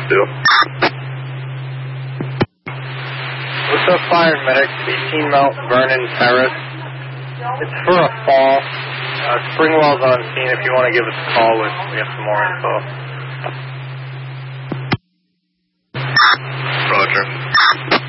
2. What's up, Fire Medic? 18 Mount Vernon Terrace. It's for a fall. Springwell's on scene if you want to give us a call we have some more info. Roger.